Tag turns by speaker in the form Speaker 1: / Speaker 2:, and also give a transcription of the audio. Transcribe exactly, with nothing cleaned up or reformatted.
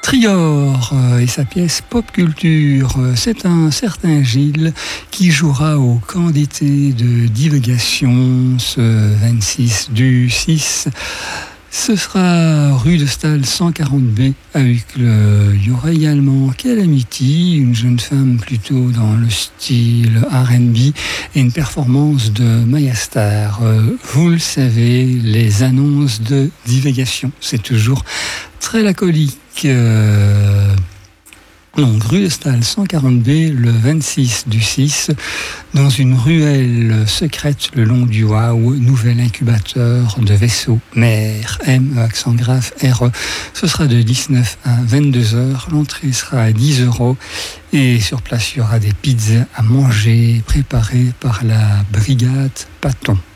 Speaker 1: Trior euh, et sa pièce Pop Culture, euh, c'est un certain Gilles qui jouera au camp d'été de divagation ce vingt-six du six. Ce sera rue de Staël cent quarante B avec le... Il y aura également Calamity, une jeune femme plutôt dans le style R and B et une performance de Maya Star. Euh, vous le savez, les annonces de divagation, c'est toujours très laconique. Euh... Donc, rue de Staël cent quarante B, le vingt-six du six, dans une ruelle secrète le long du Waouh, nouvel incubateur de vaisseaux mère, M, accent grave, R E. Ce sera de dix-neuf à vingt-deux heures. L'entrée sera à dix euros. Et sur place, il y aura des pizzas à manger préparées par la brigade Paton.